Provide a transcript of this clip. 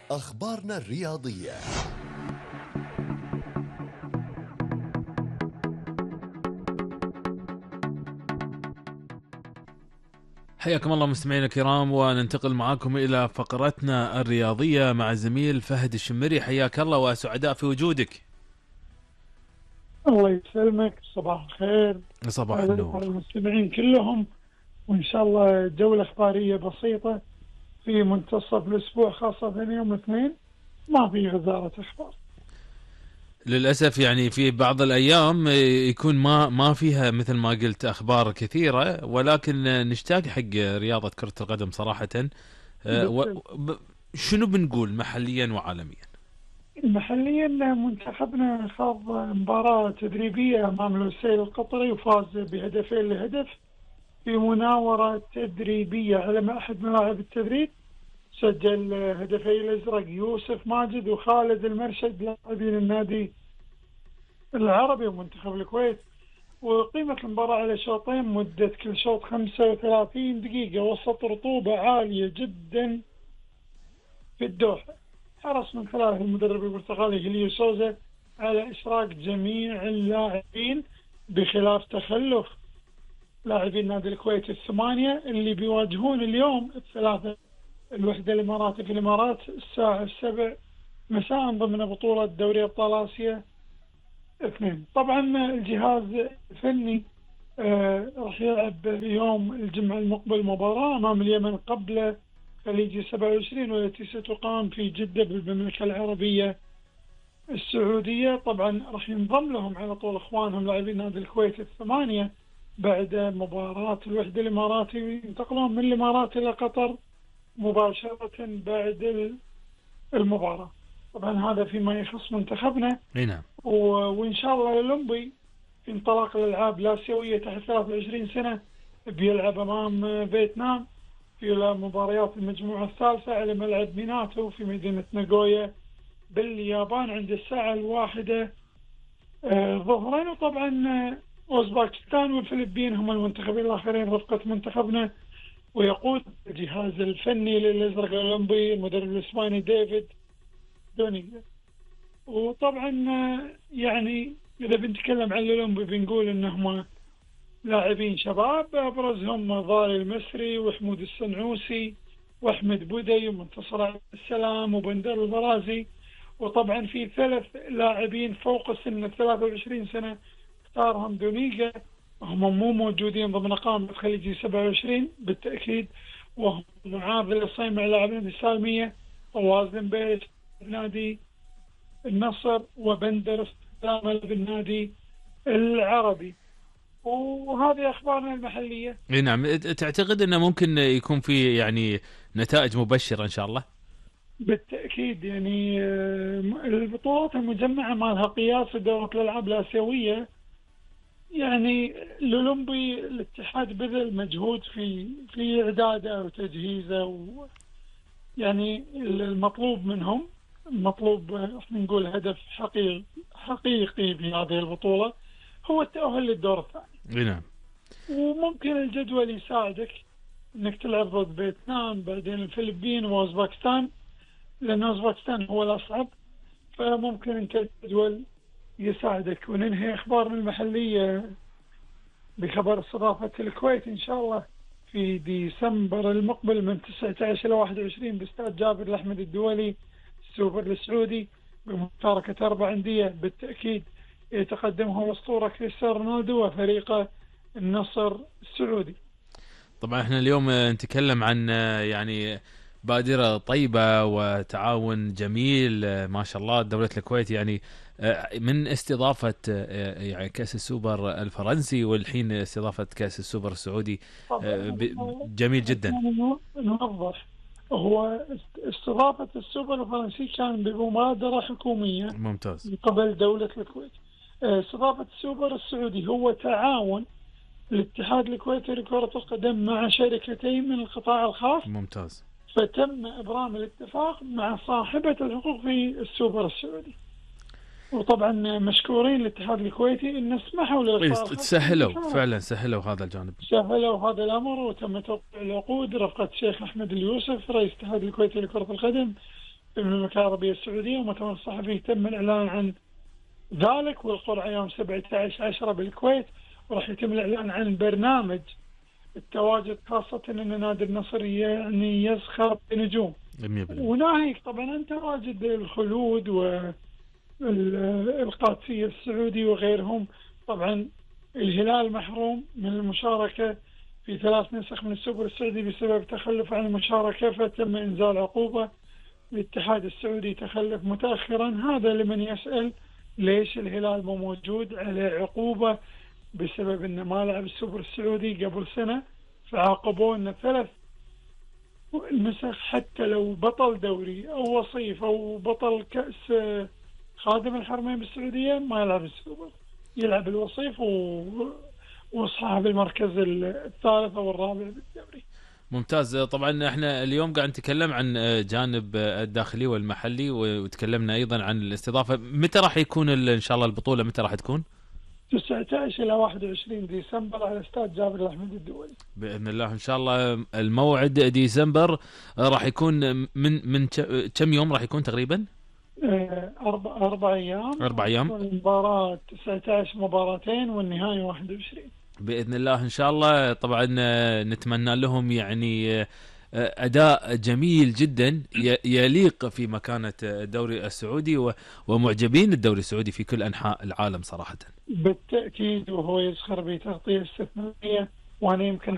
أخبارنا الرياضية. حياكم الله مستمعينا الكرام، وننتقل معاكم إلى فقرتنا الرياضية مع الزميل فهد الشمري. حياك الله وسعداء في وجودك. الله يسلمك، صباح الخير صباح على النور. المستمعين كلهم، وإن شاء الله جولة إخبارية بسيطة في منتصف الأسبوع، خاصة يوم الاثنين ما في غزارة أخبار. للأسف يعني في بعض الأيام يكون ما فيها مثل ما قلت أخبار كثيرة، ولكن نشتاق حق رياضة كرة القدم صراحة. بالتالي شنو بنقول محليا وعالميا؟ محليا منتخبنا خاض مباراة تدريبية أمام الوسيل القطري وفاز بهدفين لهدف في مناورة تدريبية على أحد ملاعب التدريب. سجل هدفي الأزرق يوسف ماجد وخالد المرشد لاعبين النادي العربي ومنتخب الكويت. وقيمة المباراة على شوطين، مدة كل شوط 35 دقيقة، وسط رطوبة عالية جدا في الدوحة. حرص من خلال المدرب البرتغالي هيليو سوزا على إشراك جميع اللاعبين، بخلاف تخلف لاعبين نادي الكويت الثمانية اللي بيواجهون اليوم الثلاثة الوحدة الإماراتي في الإمارات الساعة 7 مساء ضمن بطولة دوري أبطال آسيا 2. طبعا الجهاز الفني راح يلعب يوم الجمعة المقبل مباراة أمام اليمن قبل خليجي 27، والتي ستقام في جدة بالمملكة العربية السعودية. طبعا راح ينضم لهم على طول إخوانهم لاعبين نادي الكويت الثمانية بعد مباراة الوحدة الإماراتي، ينتقلون من الإمارات إلى قطر مباشرة بعد المباراة. طبعا هذا فيما يخص منتخبنا. نعم. وإن شاء الله الأولمبي في انطلاق الألعاب الآسيوية تحت 23 سنة بيلعب أمام فيتنام في مباريات المجموعة الثالثة على ملعب ميناتو في مدينة ناغويا باليابان عند الساعة 1 ظهرا. وطبعا أوزباكستان والفلبين هم المنتخبين الآخرين رفقة منتخبنا، ويقود الجهاز الفني للأزرق الأولمبي المدرب الإسباني ديفيد دونيغا. وطبعا يعني إذا بنتكلم عن الأولمبي بنقول إنهم لاعبين شباب، أبرزهم ضاري المسري وحمود السنعوسي وأحمد بودي ومنتصر عبد السلام وبندر البرازي. وطبعا في 3 لاعبين فوق سن 23 سنة اختارهم دونيغا، هم مو موجودين ضمن قائمة خليجي 27 بالتأكيد، وهم معاذ الصيمع لاعب نادي السالمية، ووازن بيش نادي النصر، وبندر استدامة بالنادي العربي. وهذه أخبارنا المحلية. نعم. تعتقد أنه ممكن يكون في يعني نتائج مبشرة إن شاء الله؟ بالتأكيد يعني البطولات المجمعة ما لها قياس في دورة الألعاب الآسيوية. يعني الأولمبي الاتحاد بذل مجهود في إعداده وتجهيزه، يعني المطلوب منهم، المطلوب احنا نقول هدف حقيقي في هذه البطولة هو التأهل للدور الثاني. نعم. وممكن الجدول يساعدك انك تلعب ضد فيتنام بعدين الفلبين واوزباكستان، لأن اوزباكستان هو الأصعب، فممكن انت الجدول يساعدك. وننهي أخبارنا المحلية بخبر استضافة الكويت إن شاء الله في ديسمبر المقبل من 19 إلى 21 باستاد جابر الأحمد الدولي السوبر السعودي بمشاركة 4 أندية بالتأكيد يتقدمها الأسطورة كريستيانو رونالدو وفريقه النصر السعودي. طبعا احنا اليوم نتكلم عن يعني بادرة طيبة وتعاون جميل ما شاء الله دولة الكويت، يعني من استضافة يعني كأس السوبر الفرنسي والحين استضافة كأس السوبر السعودي. جميل جدا. نوضح، هو استضافة السوبر الفرنسي كان بمبادرة حكومية ممتاز من قبل دولة الكويت. استضافة السوبر السعودي هو تعاون الاتحاد الكويتي لكرة القدم مع شركتين من القطاع الخاص. ممتاز. فتم إبرام الاتفاق مع صاحبة الحقوق في السوبر السعودي، وطبعا مشكورين الاتحاد الكويتي إن سمحوا للقطاع فعلا سهلوا هذا الجانب، سهلوا هذا الأمر، وتم توقيع العقود رفقة الشيخ أحمد اليوسف رئيس الاتحاد الكويتي لكرة القدم في المملكة العربية السعودية، ومؤتمر الصحفي تم الإعلان عن ذلك، والقرعة يوم 17/10 بالكويت، وراح يتم الإعلان عن برنامج التواجد، خاصة أن نادي النصر يعني يزخر بنجوم 100%. وناهيك طبعا عن تواجد الخلود والقادسية السعودي وغيرهم. طبعا الهلال محروم من المشاركة في 3 نسخ من السوبر السعودي بسبب تخلف عن المشاركة، فتم إنزال عقوبة. الاتحاد السعودي تخلف متأخرا. هذا لمن يسأل ليش الهلال مو موجود عليه عقوبة بسبب انه ما لعب السوبر السعودي قبل سنة، فعاقبوه انه 3 نسخ حتى لو بطل دوري او وصيف او بطل كأس خادم الحرمين بالسعودية ما يلعب السوبر، يلعب الوصيف وصاحب المركز الثالث او الرابع بالدوري. ممتاز. طبعا احنا اليوم قاعد نتكلم عن جانب الداخلي والمحلي، وتكلمنا ايضا عن الاستضافه. متى راح يكون ان شاء الله البطوله، متى راح تكون؟ 19 إلى 21 ديسمبر على استاد جابر الأحمد الدولي باذن الله. ان شاء الله الموعد ديسمبر. راح يكون من كم يوم راح يكون تقريبا؟ 4 أيام. 4 أيام. المباراة 19 مباراتين والنهاية 21 باذن الله ان شاء الله. طبعا نتمنى لهم يعني اداء جميل جدا يليق في مكانه الدوري السعودي ومعجبين الدوري السعودي في كل انحاء العالم صراحه. بالتأكيد، وهو يزخر بتغطية استثنائية، وأنا يمكن